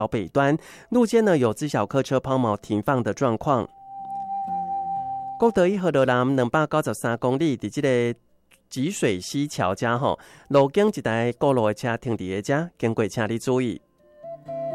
桥北端路肩呢有自小客车抛锚停放的状况。国道1号路南293公里，伫这个集水溪桥家路经一台公路的车停伫个遮，经过请你注意。